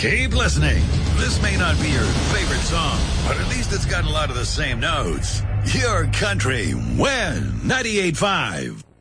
Keep listening. This may not be your favorite song, but at least it's got a lot of the same notes. Your country, when 98.5.